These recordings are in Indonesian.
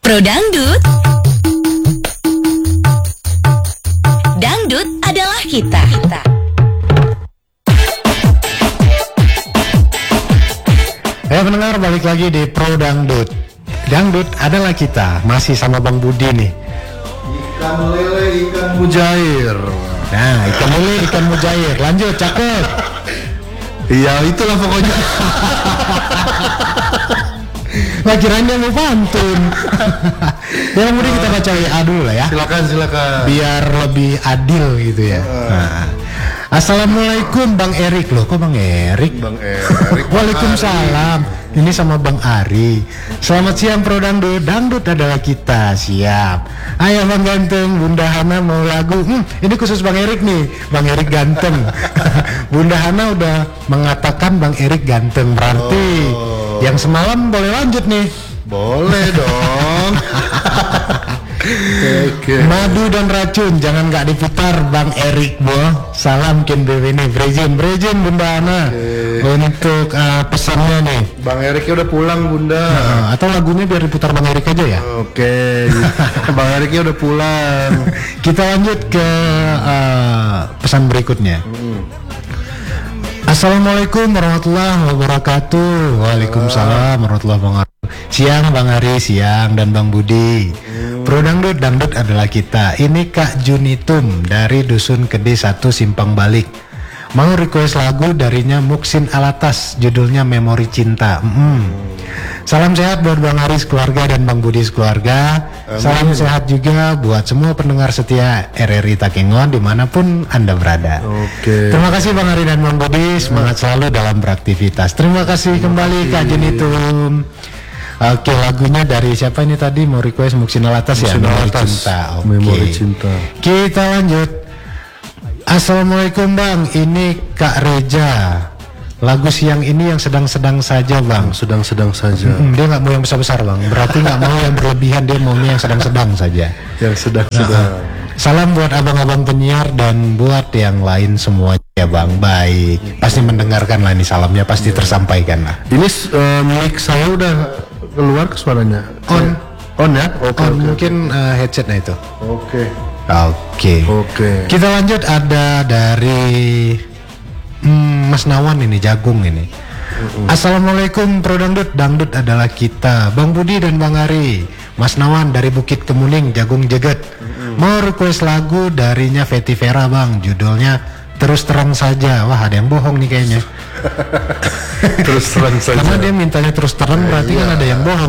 Pro Dangdut. Dangdut adalah kita. Pendengar, balik lagi di Pro Dangdut. Dangdut adalah kita. Masih sama Bang Budi nih. Ikan lele, ikan mujair. Nah, ikan lele, ikan mujair. Lanjut, cakep. Iya, itulah pokoknya. Nah, kirain dia mau pantun. Ya, kemudian kita baca WA dulu lah ya. Silakan. Biar lebih adil gitu ya. Nah. Assalamualaikum Bang Erik. Loh, kok Bang Erik? Bang Erik. Waalaikumsalam. Ini sama Bang Ari. Selamat siang Pro Dangdut. Dangdut adalah kita. Siap. Ayo Bang Ganteng, Bunda Hana mau lagu. Ini khusus Bang Erik nih. Bang Erik ganteng. Bunda Hana udah mengatakan Bang Erik ganteng. Berarti yang semalam boleh lanjut nih. Boleh dong. Okay. Madu dan racun jangan nggak diputar Bang Erik boh. Salam Ken BW nih. Brejin Bunda Ana. Untuk pesannya nih. Bang Eriknya udah pulang Bunda. Atau lagunya biar diputar Bang Erik aja ya. Oke. Bang Eriknya udah pulang. Kita lanjut ke pesan berikutnya. Assalamualaikum warahmatullahi wabarakatuh. Waalaikumsalam warahmatullahi wabarakatuh. Siang Bang Ari, siang dan Bang Budi. Pro Dangdut, Dangdut adalah kita. Ini Kak Junitum dari Dusun Kede 1 Simpang Balik. Mau request lagu darinya Muksin Alatas, judulnya Memori Cinta. Salam sehat buat Bang Ari sekeluarga dan Bang Budi sekeluarga. Salam sehat juga buat semua pendengar setia RRI Takengon dimanapun Anda berada. Oke. Terima kasih Bang Ari dan Bang Budi. Semangat selalu dalam beraktivitas. Terima kasih kembali Kak Junitum. Oke, lagunya dari siapa ini tadi? Mau request Muksin Alatas ya? Memori Cinta. Oke. Memori Cinta. Kita lanjut. Assalamualaikum Bang, ini Kak Reja. Lagu siang ini yang sedang-sedang saja Bang. Sedang-sedang saja. Dia nggak mau yang besar-besar Bang. Berarti nggak mau yang berlebihan, dia maunya yang sedang-sedang saja. Yang sedang-sedang. Salam buat abang-abang penyiar dan buat yang lain semuanya Bang. Baik. Pasti mendengarkan lah ini salamnya, pasti tersampaikan lah. Ini mic saya udah keluar ke suaranya. On ya? Oke. Mungkin headsetnya itu. Oke. Kita lanjut, ada dari Mas Nawan ini, Jagung ini. Assalamualaikum Pro Dangdut, Dangdut adalah kita. Bang Budi dan Bang Ari. Mas Nawan dari Bukit Kemuning, Jagung Jeget. Mau request lagu darinya Fetty Vera Bang, judulnya Terus Terang Saja. Wah, ada yang bohong nih kayaknya. Terus terang saja. Karena dia mintanya terus terang, berarti kan ada yang bohong.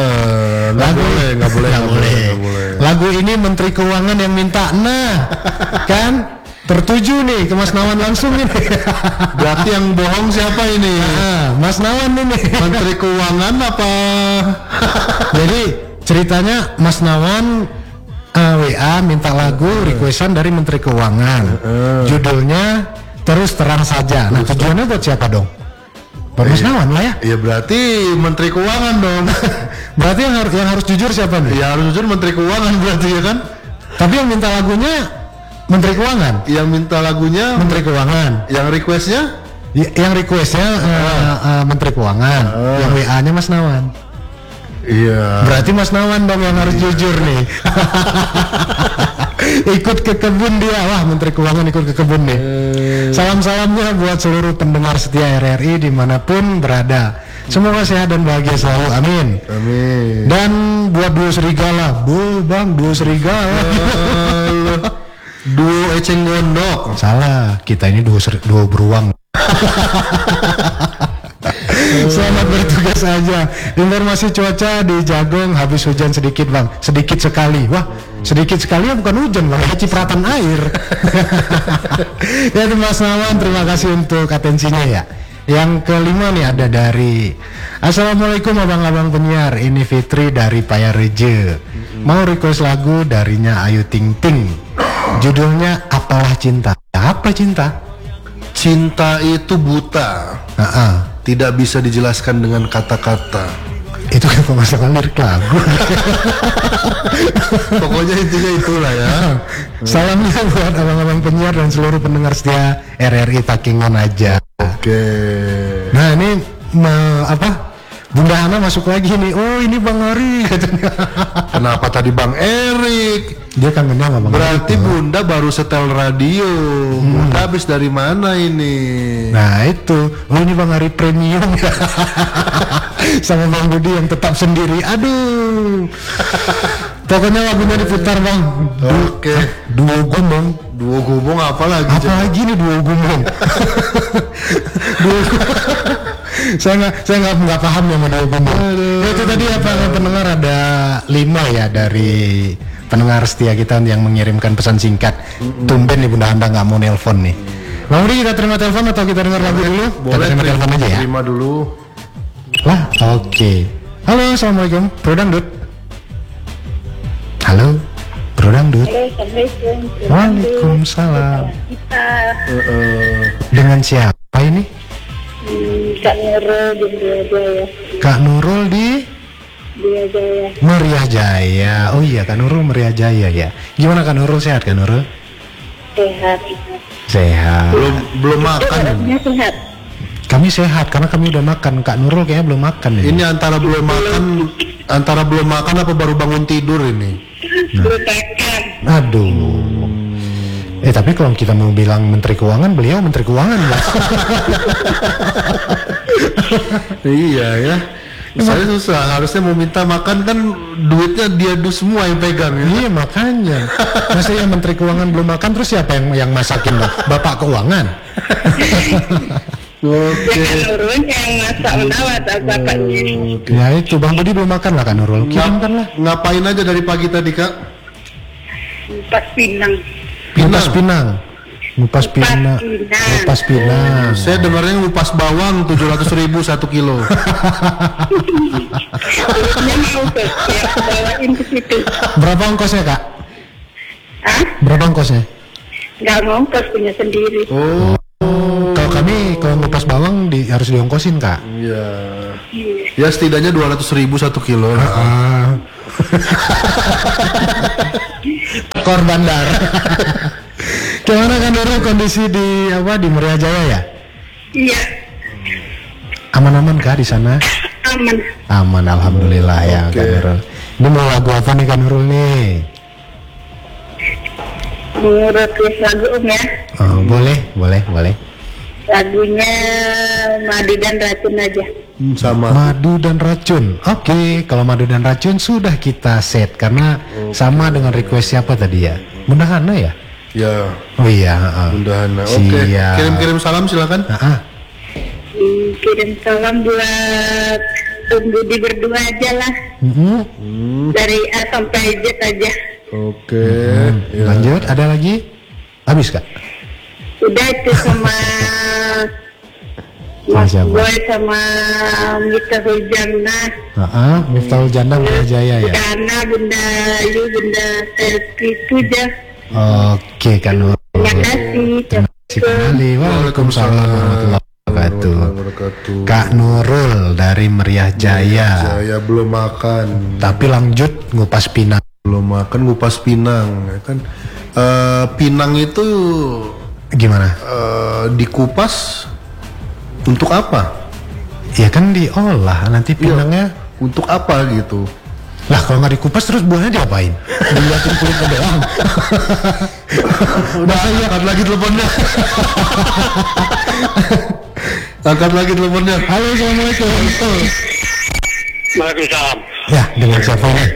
Nggak boleh. Lagu ini Menteri Keuangan yang minta. Nah, kan tertuju nih ke Mas Nawan langsung ini. Berarti yang bohong siapa ini? Mas Nawan ini. Menteri Keuangan apa? Jadi ceritanya Mas Nawan WA minta lagu requestan dari Menteri Keuangan. Judulnya Terus Terang Saja. Nah, tujuannya buat siapa dong? Buat Mas Nawan lah ya. Iya, berarti Menteri Keuangan dong. Berarti yang harus jujur siapa nih? Ya harus jujur Menteri Keuangan berarti ya kan? Tapi yang minta lagunya Menteri Keuangan. Yang minta lagunya Menteri Keuangan. Yang requestnya? Yang requestnya Menteri Keuangan. Yang WA-nya Mas Nawan. Iya. Berarti Mas Nawan dong yang harus jujur nih. Ikut ke kebun dia. Wah, Menteri Keuangan ikut ke kebun nih. Salam-salamnya buat seluruh pendengar setia RRI dimanapun berada. Semoga sehat dan bahagia selalu. Amin. Dan buat duo serigala. Bang, duo serigala. Duo eceng gondok. Salah, kita ini duo beruang. Selamat bertugas aja. Informasi cuaca di Jagung habis hujan sedikit Bang. Sedikit sekali. Wah, sedikit sekali ya bukan hujan Bang, cipratan air. Ya Mas Nawan, terima kasih untuk atensinya ya. Yang kelima nih ada dari Assalamualaikum abang-abang penyiar. Ini Fitri dari Payareje. Mau request lagu darinya Ayu Ting Ting. Judulnya Apalah Cinta. Apa cinta? Cinta itu buta. Tidak bisa dijelaskan dengan kata-kata. Itu kan pemasangan lirik lagu. Pokoknya intinya itulah ya. Salamnya buat abang-abang penyiar dan seluruh pendengar setia RRI Takengon aja. Oke. Nah ini Bunda Hana masuk lagi nih. Oh ini Bang Ari katanya. Kenapa tadi Bang Erik? Dia kangennya sama Bang Berarti Ari. Bunda baru setel radio. Bunda habis dari mana ini? Nah itu, oh ini Bang Ari premium. Sama Bang Budi yang tetap sendiri. Aduh. Pokoknya lagunya diputar Bang. Oke. Duo gumong. Duo gubung apa lagi? Apa lagi nih duo gumong? saya nggak paham yang duo gumong. Ya, itu tadi apa pendengar ada 5 ya dari pendengar setia kita yang mengirimkan pesan singkat. Tumben nih Bunda Anda nggak mau nelpon nih. Bang Budi, kita terima telepon atau kita dengar lagu dulu? Kita terima telepon aja ya. Terima dulu. Lah, oke. Halo, assalamualaikum, Bro Dangdut. Halo, Bro Dangdut. Halo, Assalamualaikum. Waalaikumsalam. Kita Dengan siapa ini? Kak Nurul di Dia Jaya. Kak Nurul di Dia Jaya. Meriah Jaya. Oh iya, Kak Nurul Meriah Jaya ya. Gimana Kak Nurul, sehat Kak Nurul? Sehat. Sehat. Belum makan. Orangnya sehat. Kami sehat karena kami udah makan. Kak Nurul kayaknya belum makan ya. Ini antara belum makan apa baru bangun tidur ini? Belum makan. Aduh. Tapi kalau kita mau bilang Menteri Keuangan, beliau Menteri Keuangan lah. Iya ya. Saya susah, harusnya mau minta makan kan duitnya dia semua yang pegang ya. Iya makanya. Masa yang Menteri Keuangan belum makan, terus siapa yang masakin lah? Bapak Keuangan. Oke. Kak Nurul yang masak menawat bapaknya. Ya itu Bang Budi belum makan lah Kak Nurul. Kirimkan lah. Ngapain aja dari pagi tadi Kak? Pas Pinang. Ngupas pinang. Ngupas pinang. Ngupas pinang. Saya dengarnya ngupas bawang 700.000 1 kilo. Dia mau ke ya, bawain ke situ. Berapa ongkosnya Kak? Hah? Berapa ongkosnya? Nggak ngongkos punya sendiri. Oh, Kalau kami kalau ngupas bawang harus diongkosin Kak. iya. Ya setidaknya 200.000 1 kilo. Korban darah. Gimana kan Nurul kondisi di Meriah Jaya ya? Iya, Aman-aman Kak di sana? aman. Aman, alhamdulillah ya Kak Nurul. Ini mau lagu apa nih Kak Nurul nih? Menurut lagu ya. Oh, boleh. Lagunya Madu dan Racun aja. Sama. Madu dan racun. Oke, kalau madu dan racun sudah kita set karena sama dengan request siapa tadi ya? Bunda Hana ya? Ya, Oh iya, Bunda Hana. Oke. Siap. Kirim-kirim salam silakan. Kirim salam buat Budi berdua aja lah. Dari A sampai Z aja. Oke. Ya. Lanjut, ada lagi? Habis Kak? Udah itu sama Mas Boy sama Miftahul Jannah. Miftahul Jannah Meriah Jaya ya? Bunda Bunda Ayu, Bunda Selfie itu aja. Oke Kak Nurul. Terima kasih. Terima kasih kembali. Waalaikumsalam warahmatullahi wabarakatuh. Kak Nurul dari Meriah Jaya. Saya belum makan. Tapi lanjut ngupas pinang. Belum makan ngupas pinang ya kan. Pinang itu Gimana? dikupas untuk apa? Ya kan diolah nanti pinangnya. Untuk apa gitu? Lah kalau nggak dikupas terus buahnya diapain? Diliatin kulitnya doang. Udah angkat lagi teleponnya. Angkat lagi teleponnya. Halo, assalamualaikum. Waalaikumsalam. Ya, dengan siapa ini?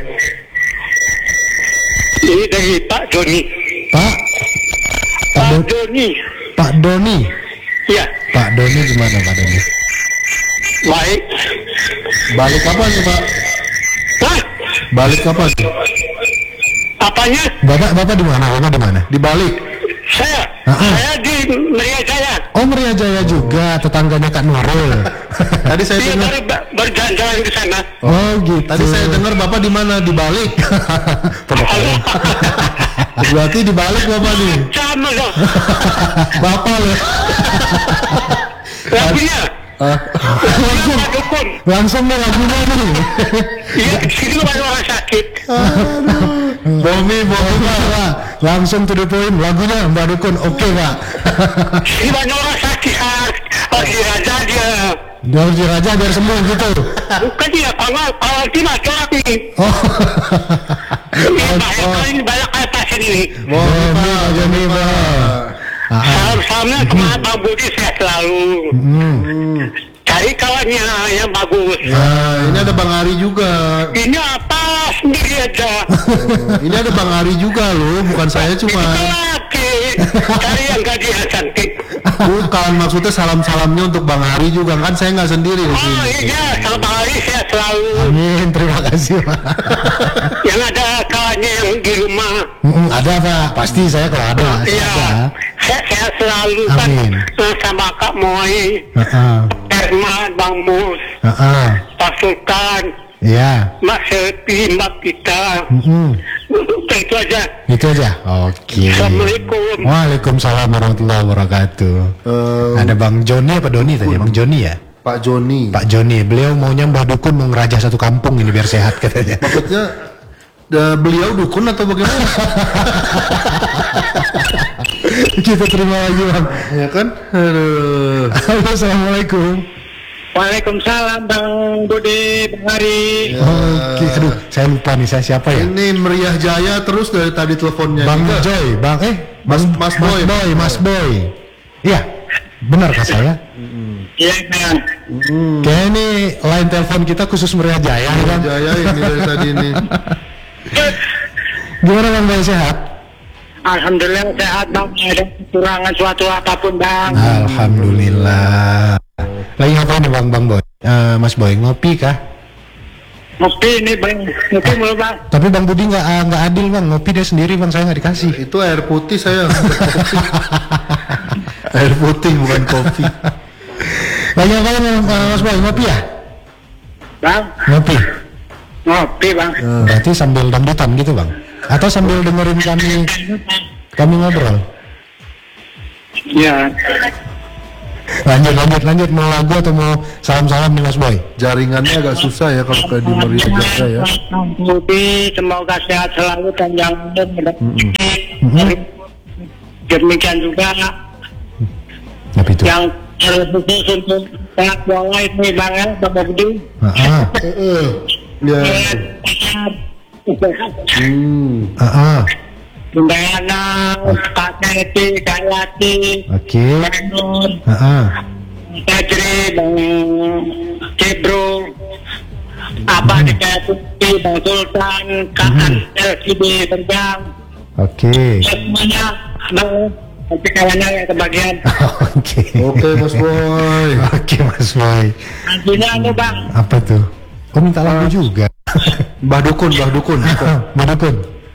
Ini dari Pak Doni. Pak Doni. Pak Doni. Ya, Pak Doni gimana Pak Doni? baik. Balik kapan sih Pak? Hah? Balik kapan sih? Apanya? Bapak di mana? Bapak di mana? Di balik. Saya di Meriah Jaya. Oh Meriah Jaya juga, tetangganya Kak Nurul. Tadi saya Dia dengar. berjalan-jalan ke sana. Oh gitu. Tadi saya dengar Bapak di mana? Di balik. Berarti di balik Bapak nih. Sama dong. Bapak loh. Lagunya. langsung, Pak Dukun. langsung nih lagunya nih. Iya, di situ banyak orang sakit. Bomi Pak. Langsung to the point, lagunya Mbak Dukun. Oke Pak. Di sini banyak orang sakit. Lagi raja dia Harus dirajah biar sembuh gitu. Bukan ya, kalau di laki-laki. Oh. Ini banyak kayak pasien ini. Joni, Bang. Salam-salamnya sama Bang Budi sehat selalu. Cari kawannya yang bagus. Ini ada Bang Ari juga. Ini apa sendiri aja. Ini ada Bang Ari juga loh, bukan saya cuma. Itu laki. Cari yang gaji yang cantik. Bukan, maksudnya salam-salamnya untuk Bang Ari juga kan, saya nggak sendiri di sini. Oh iya, sama Bang Ari sehat selalu. Amin, terima kasih Pak. Yang ada kawannya yang di rumah. Ada Pak, pasti saya kalau ada. Iya, sehat selalu kan. Amin. Sama Kak Moi, Herman, Bang Mus, Pak Sultan, Iya. Mas Selvi, Mbak Pita. Udah itu aja. Itu aja. Oke. Assalamualaikum. Waalaikumsalam warahmatullahi wabarakatuh. Ada Bang Joni apa Doni tadi? Bang Joni ya? Pak Joni. Pak Joni. Beliau maunya Mbah Dukun mau ngerajah satu kampung ini biar sehat katanya. Maksudnya beliau dukun atau bagaimana? Kita terima lagi Bang. Ya kan? Aduh. Halo, assalamualaikum. Waalaikumsalam Bang Budi, Bang Hari. Oke, aduh, saya lupa nih saya siapa ya? Ini Meriah Jaya terus dari tadi teleponnya. Bang juga. Joy, Mas Boy. Mas Boy. Iya, benar kah saya? Iya, Bang. Kayaknya ini line telepon kita khusus Meriah Jaya, nih, Bang. Jaya ini dari tadi ini. Gimana Bang Boy, sehat? Alhamdulillah sehat Bang. Ada kekurangan suatu apapun Bang. Alhamdulillah. Lagi ngapain nih Bang Boy? Mas Boy ngopi kah? Ngopi ini Bang. Ngopi mulu Bang. Tapi Bang Budi nggak adil Bang, ngopi dia sendiri Bang, saya nggak dikasih. Itu air putih saya. Air putih bukan kopi. Lagi ngapain Mas Boy, ngopi ya? Bang. Ngopi. Ngopi Bang. Berarti sambil dangdutan gitu Bang? Atau sambil dengerin kami ngobrol? Iya. Lanjut mau lagu atau mau salam-salam nih Mas Boy? Jaringannya agak susah ya kalau kayak di Meriah Jaya ya. Bang Budi semoga sehat selalu dan jangan demikian juga Apa itu? yang khusus untuk sepak bola ini Bang ya, Bang Budi. Ya. Bundayana, Kak Neti, Kak Yati, Oke. Nur, Tajri, Bang Cibro, Abah di Kayatuti, Bang Sultan, Kak LCD Berjang. Oke. Semuanya, Bang, nanti kawannya yang kebagian. Oke. Oke Mas Boy. Oke Mas Boy. Nantinya anu Bang, Apa tuh? Kok minta lagu juga? Mbah Dukun. Mana pun?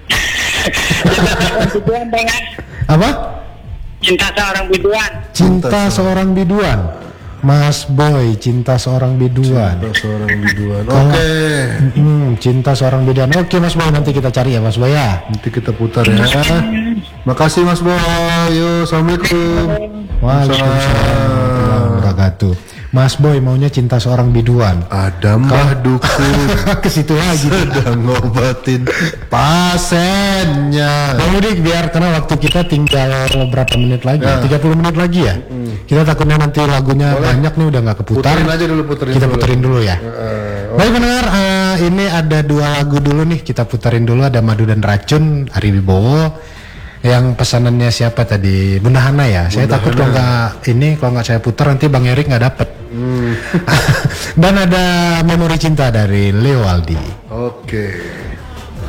biduan Bang ya. Apa? Cinta seorang biduan. Cinta seorang biduan. Mas Boy, cinta seorang biduan. Seorang biduan. Kalau- Oke. Cinta seorang biduan. Oke Mas Boy, nanti kita cari ya Mas Boy ya. Nanti kita putar ya. Makasih Mas Boy. Yo, assalamualaikum. Waalaikumsalam warahmatullahi wabarakatuh. Mas Boy maunya cinta seorang biduan. Ada Mbah Dukun Ke situ lagi. sedang ngobatin pasiennya. Bang Budi, biar karena waktu kita tinggal berapa menit lagi? 30 menit lagi ya. Kita takutnya nanti lagunya banyak nih udah nggak keputar. Puterin aja dulu, Kita puterin dulu ya. Baik pendengar, ini ada dua lagu dulu nih kita puterin dulu. Ada Madu dan Racun Ari Wibowo. Yang pesanannya siapa tadi? Bunda Hana ya. Saya takut kalau nggak saya putar nanti Bang Erik nggak dapet. Dan ada Memori Cinta dari Leo Aldi. Oke.